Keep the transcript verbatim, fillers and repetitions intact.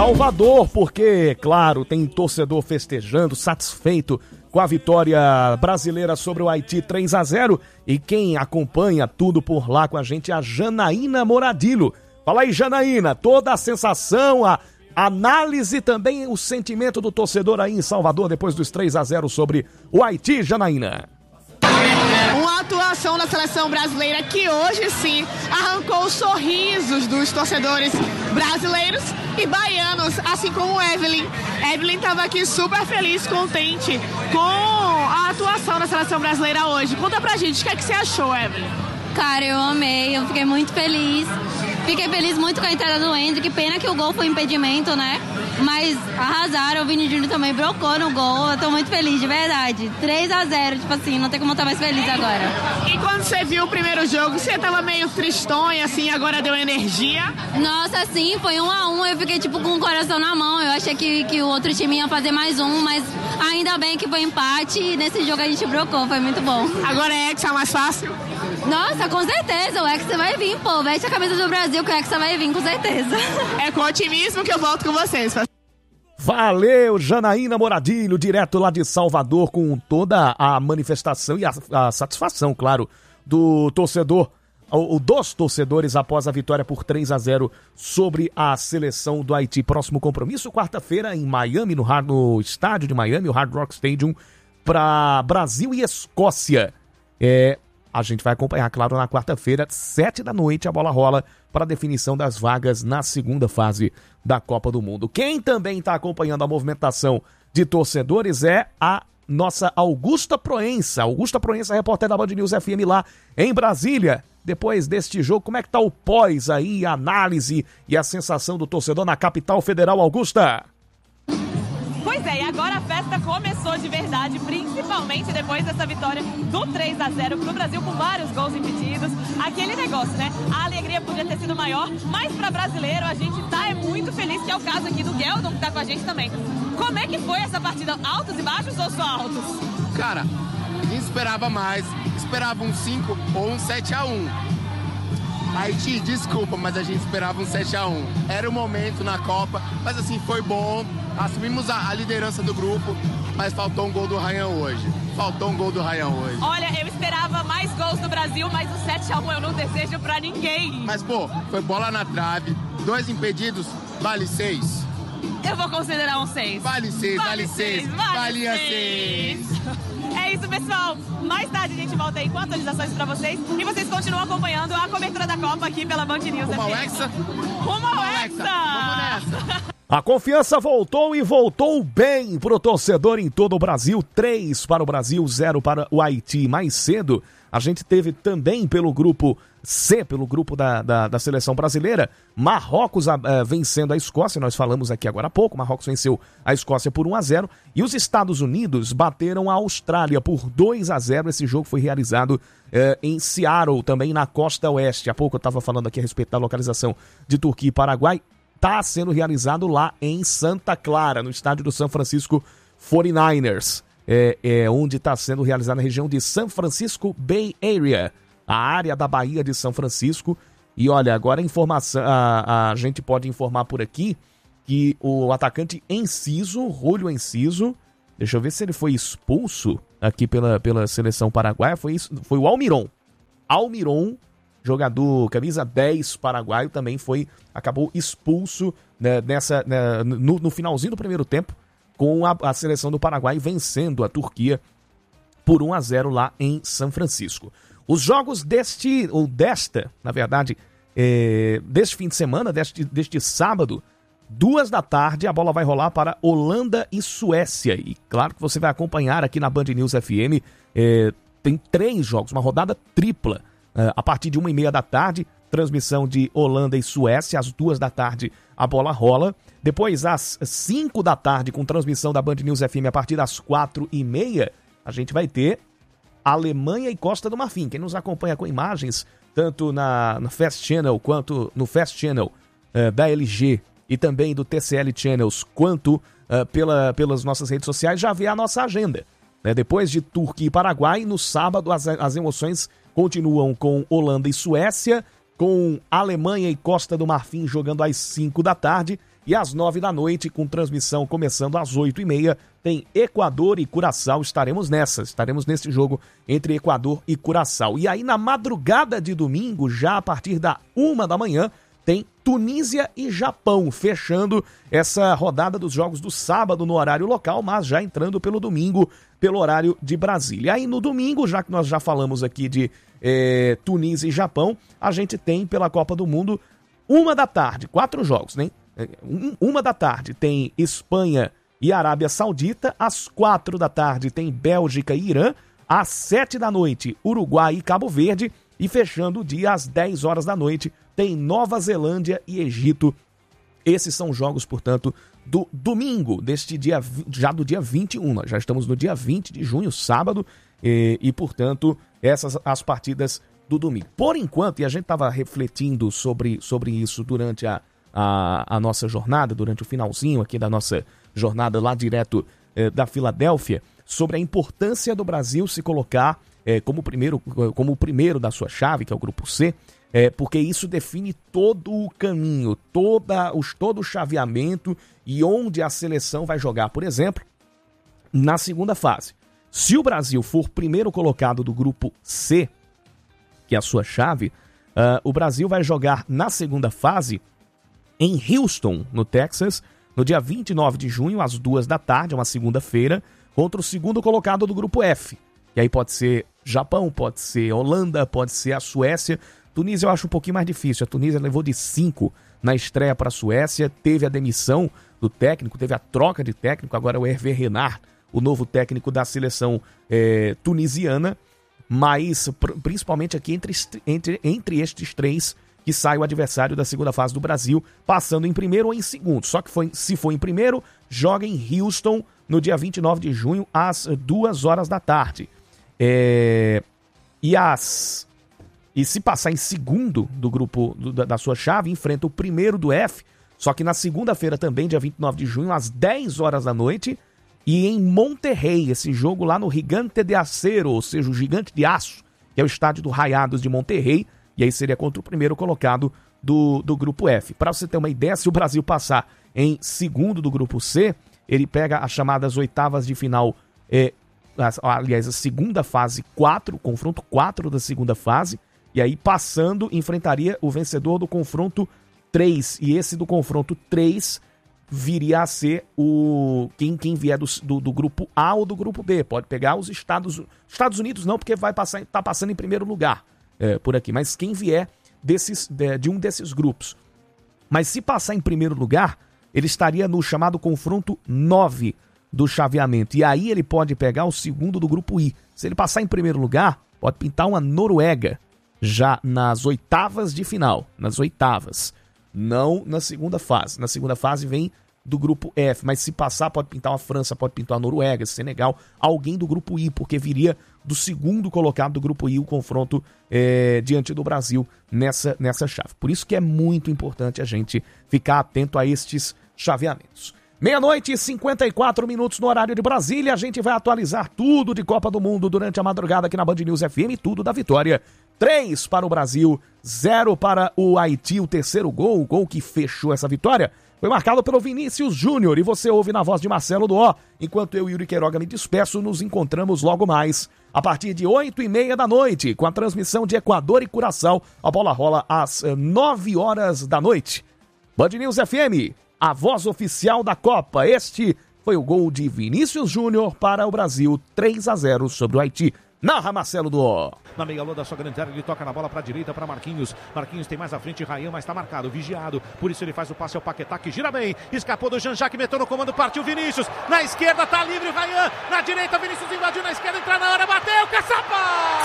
Salvador, porque, claro, tem torcedor festejando, satisfeito com a vitória brasileira sobre o Haiti três a zero. E quem acompanha tudo por lá com a gente é a Janaína Moradilho. Fala aí, Janaína, toda a sensação, a análise também, o sentimento do torcedor aí em Salvador depois dos três a zero sobre o Haiti, Janaína. Uma atuação da seleção brasileira que hoje sim arrancou os sorrisos dos torcedores brasileiros e baianos, assim como o Evelyn. Evelyn estava aqui super feliz, contente com a atuação da seleção brasileira hoje. Conta pra gente, o que é que você achou, Evelyn? Cara, eu amei, eu fiquei muito feliz. Fiquei feliz muito com a entrada do Hendrick, pena que o gol foi impedimento, né? Mas arrasaram, o Vini Júnior também brocou no gol, eu tô muito feliz, de verdade. três a zero, tipo assim, não tem como eu estar mais feliz agora. E quando você viu o primeiro jogo, você tava meio tristonha, assim, agora deu energia? Nossa, sim, foi um a um, eu fiquei tipo com o coração na mão, eu achei que, que o outro time ia fazer mais um, mas ainda bem que foi empate e nesse jogo a gente brocou, foi muito bom. Agora é Hexa mais fácil? Nossa, com certeza, o Hexa vai vir, pô, veste a camisa do Brasil que o Hexa vai vir, com certeza. É com otimismo que eu volto com vocês. Valeu, Janaína Moradilho, direto lá de Salvador, com toda a manifestação e a, a satisfação, claro, do torcedor, o, dos torcedores após a vitória por três a zero sobre a seleção do Haiti. Próximo compromisso, quarta-feira em Miami, no, no estádio de Miami, o Hard Rock Stadium, para Brasil e Escócia. É... A gente vai acompanhar, claro, na quarta-feira, sete da noite, a bola rola para a definição das vagas na segunda fase da Copa do Mundo. Quem também está acompanhando a movimentação de torcedores é a nossa Augusta Proença. Augusta Proença, repórter da Band News F M lá em Brasília. Depois deste jogo, como é que tá o pós aí, a análise e a sensação do torcedor na capital federal, Augusta? Pois é, e agora a festa começou de verdade, principalmente depois dessa vitória do três a zero pro Brasil, com vários gols impedidos. Aquele negócio, né? A alegria podia ter sido maior, mas para brasileiro a gente tá é muito feliz, que é o caso aqui do Geldon, que tá com a gente também. Como é que foi essa partida? Altos e baixos ou só altos? Cara, a gente esperava mais, esperava um cinco ou um sete a um. Haiti, desculpa, mas a gente esperava um sete a um. Era o momento na Copa, mas assim, foi bom. Assumimos a, a liderança do grupo, mas faltou um gol do Ryan hoje. Faltou um gol do Ryan hoje. Olha, eu esperava mais gols do Brasil, mas o sete a um eu não desejo pra ninguém. Mas, pô, foi bola na trave, dois impedidos, vale seis. Eu vou considerar um seis. Vale seis, vale, vale seis, vale valia seis. É isso, pessoal. Mais tarde a gente volta aí com atualizações pra vocês. E vocês continuam acompanhando a cobertura da Copa aqui pela Band News. Rumo ao Hexa. Rumo ao Hexa. Vamos nessa. A confiança voltou e voltou bem pro torcedor em todo o Brasil. três para o Brasil, zero para o Haiti. Mais cedo, a gente teve também pelo grupo C, pelo grupo da, da, da seleção brasileira, Marrocos uh, vencendo a Escócia. Nós falamos aqui agora há pouco, Marrocos venceu a Escócia por um a zero. E os Estados Unidos bateram a Austrália por dois a zero. Esse jogo foi realizado uh, em Seattle, também na costa oeste. Há pouco eu estava falando aqui a respeito da localização de Turquia e Paraguai. Está sendo realizado lá em Santa Clara, no estádio do San Francisco forty-niners, é, é, onde está sendo realizado na região de San Francisco Bay Area, a área da Baía de São Francisco. E olha, agora a, informação, a, a gente pode informar por aqui que o atacante Enciso, Julio Enciso, deixa eu ver se ele foi expulso aqui pela, pela seleção paraguaia, foi, foi o Almiron. Almiron, jogador camisa dez paraguaio, também foi, acabou expulso, né, nessa, né, no, no finalzinho do primeiro tempo, com a, a seleção do Paraguai vencendo a Turquia por um a zero lá em São Francisco. Os jogos deste, ou desta, na verdade, é, deste fim de semana, deste, deste sábado, duas da tarde, a bola vai rolar para Holanda e Suécia. E claro que você vai acompanhar aqui na Band News F M, é, tem três jogos, uma rodada tripla. Uh, a partir de uma e meia da tarde, transmissão de Holanda e Suécia. Às duas da tarde, a bola rola. Depois, às cinco da tarde, com transmissão da Band News F M, a partir das quatro e meia, a gente vai ter Alemanha e Costa do Marfim. Quem nos acompanha com imagens, tanto na, na Fast Channel, quanto no Fast Channel uh, da L G e também do T C L Channels, quanto uh, pela, pelas nossas redes sociais, já vê a nossa agenda. Né? Depois de Turquia e Paraguai, no sábado, as, as emoções continuam com Holanda e Suécia, com Alemanha e Costa do Marfim jogando às cinco da tarde. E às nove da noite, com transmissão começando às oito e meia, tem Equador e Curaçao. Estaremos nessa, estaremos nesse jogo entre Equador e Curaçao. E aí na madrugada de domingo, já a partir da uma da manhã, tem Tunísia e Japão, fechando essa rodada dos jogos do sábado no horário local, mas já entrando pelo domingo, pelo horário de Brasília. Aí no domingo, já que nós já falamos aqui de é, Tunísia e Japão, a gente tem pela Copa do Mundo, uma da tarde, quatro jogos, né? Uma da tarde tem Espanha e Arábia Saudita, às quatro da tarde tem Bélgica e Irã, às sete da noite Uruguai e Cabo Verde, e fechando o dia às dez horas da noite tem Nova Zelândia e Egito. Esses são jogos, portanto, do domingo, deste dia, já do dia vinte e um, nós já estamos no dia vinte de junho, sábado, e, e portanto, essas as partidas do domingo. Por enquanto, e a gente estava refletindo sobre, sobre isso durante a A, a nossa jornada, durante o finalzinho aqui da nossa jornada lá direto eh, da Filadélfia, sobre a importância do Brasil se colocar eh, como, primeiro, como o primeiro da sua chave, que é o grupo C, eh, porque isso define todo o caminho, toda, os, todo o chaveamento e onde a seleção vai jogar. Por exemplo, na segunda fase, se o Brasil for primeiro colocado do grupo C, que é a sua chave, uh, o Brasil vai jogar na segunda fase em Houston, no Texas, no dia vinte e nove de junho, às duas da tarde, uma segunda-feira, contra o segundo colocado do grupo F. E aí pode ser Japão, pode ser Holanda, pode ser a Suécia. Tunísia eu acho um pouquinho mais difícil. A Tunísia levou de cinco na estreia para a Suécia, teve a demissão do técnico, teve a troca de técnico, agora é o Hervé Renard, o novo técnico da seleção é, tunisiana, mas pr- principalmente aqui entre, entre, entre estes três que sai o adversário da segunda fase do Brasil, passando em primeiro ou em segundo. Só que foi, se for em primeiro, joga em Houston no dia vinte e nove de junho, às duas horas da tarde. É... E, as... e se passar em segundo do grupo do, da, da sua chave, enfrenta o primeiro do F, só que na segunda-feira também, dia vinte e nove de junho, às dez horas da noite, e em Monterrey, esse jogo lá no Gigante de Acero, ou seja, o Gigante de Aço, que é o estádio do Rayados de Monterrey. E aí seria contra o primeiro colocado do, do grupo F. Para você ter uma ideia, se o Brasil passar em segundo do grupo C, ele pega as chamadas oitavas de final, é, aliás, a segunda fase quatro, confronto quatro da segunda fase, e aí passando, enfrentaria o vencedor do confronto três. E esse do confronto três viria a ser o quem, quem vier do, do, do grupo A ou do grupo B. Pode pegar os Estados, Estados Unidos não, porque vai passar, tá passando em primeiro lugar. É, por aqui, mas quem vier desses, de, de um desses grupos. Mas se passar em primeiro lugar, ele estaria no chamado confronto nove do chaveamento. E aí ele pode pegar o segundo do grupo I. Se ele passar em primeiro lugar, pode pintar uma Noruega já nas oitavas de final. Nas oitavas. Não na segunda fase. Na segunda fase vem do grupo F, mas se passar pode pintar uma França, pode pintar uma Noruega, Senegal, alguém do grupo I, porque viria do segundo colocado do grupo I o confronto é, diante do Brasil nessa, nessa chave. Por isso que é muito importante a gente ficar atento a estes chaveamentos. Meia-noite e cinquenta e quatro minutos no horário de Brasília, a gente vai atualizar tudo de Copa do Mundo durante a madrugada aqui na Band News F M, tudo da vitória. três para o Brasil, zero para o Haiti, o terceiro gol, o gol que fechou essa vitória, foi marcado pelo Vinícius Júnior, e você ouve na voz de Marcelo Duó. Enquanto eu e Yuri Queiroga me despeço, nos encontramos logo mais, a partir de oito e meia da noite, com a transmissão de Equador e Curaçao. A bola rola às nove horas da noite. Band News F M, a voz oficial da Copa. Este foi o gol de Vinícius Júnior para o Brasil, três a zero sobre o Haiti. Narra Marcelo Duó. Na meia lua da sua grande área, ele toca na bola para a direita para Marquinhos. Marquinhos tem mais à frente, Rayan, mas está marcado, vigiado. Por isso ele faz o passe ao Paquetá, que gira bem. Escapou do Jean-Jacques, meteu no comando, partiu Vinícius. Na esquerda, tá livre o Rayan. Na direita, Vinícius invadiu na esquerda, entra na hora, bateu, caçapa!